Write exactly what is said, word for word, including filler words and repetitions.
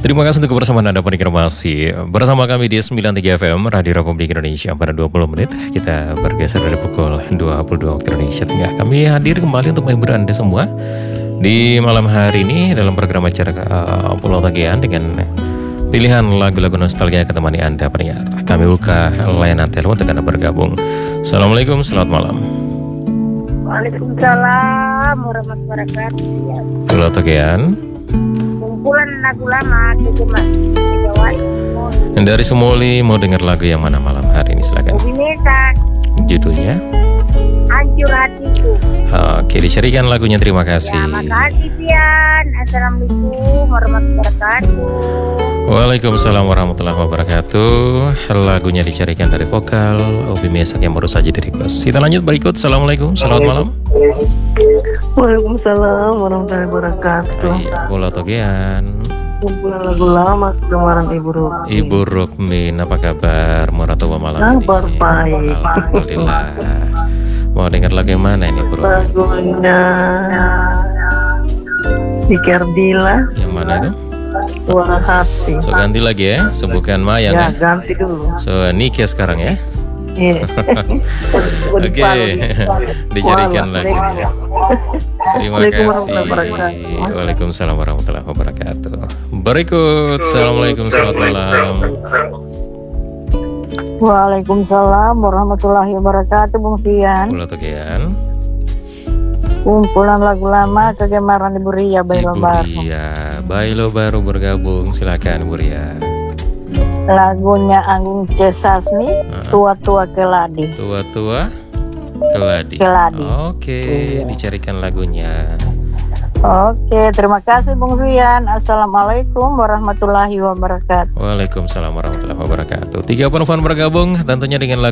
Terima kasih untuk kebersamaan Anda pendengar masih bersama kami di sembilan puluh tiga F M Radio Republik Indonesia. Pada dua puluh menit kita bergeser dari pukul dua puluh dua waktu Indonesia Tengah. Kami hadir kembali untuk menghibur Anda semua di malam hari ini dalam program acara uh, Pulau Tagihan dengan pilihan lagu-lagu nostalgia yang menemani Anda pendengar. Kami buka layanan telepon untuk Anda bergabung. Assalamualaikum, selamat malam. Waalaikumsalam warahmatullahi wabarakatuh. Pulau Tagihan. Kumpulan lagu lama itu cuma Jawa. Dari Sumuli mau dengar lagu yang mana malam hari ini, silakan. Bineka. Judulnya Hancur Hatiku. Oke, dicarikan lagunya, terima kasih. Ya, makasih Pian. Assalamualaikum warahmatullahi wabarakatuh. Waalaikumsalam warahmatullahi wabarakatuh. Lagunya dicarikan dari vokal Obi Mesak yang baru saja di-request. Kita lanjut berikut. Assalamualaikum, selamat malam. Waalaikumsalam warahmatullahi wabarakatuh. Iya, Pulau Tagihan. Kumpulan lagu lama kemarin Ibu Rukmin. Ibu Rukmin, apa kabar? Muratoba malam ini. Kabar baik. Alhamdulillah. Mau dengar lagu yang mana ini, Bro? Lagunya Ikerdila. Yang mana itu? Suara Hati. So ganti lagi ya, sembuhkan Maya Ya, kan? ganti dulu. So Nike sekarang ya. Iya. Oke, dicarikan lagunya. Terima kasih. Waalaikumsalam warahmatullahi wabarakatuh. Berikut, assalamualaikum, selamat malam. Waalaikumsalam warahmatullahi wabarakatuh, Bung Pian. Pulau Tagihan. Kumpulan lagu lama kegemaran Ibu Ria Bailo Ibu Baru. Ria, Bailo baru bergabung, silakan Bu Ria. Lagunya Anggun C. Sasmi, Tua-tua Keladi. Tua-tua Keladi. Keladi. Oke, dicarikan lagunya. Oke, terima kasih Bung Rian. Assalamualaikum warahmatullahi wabarakatuh. Waalaikumsalam warahmatullahi wabarakatuh. Tiga penelpon bergabung tentunya dengan lagu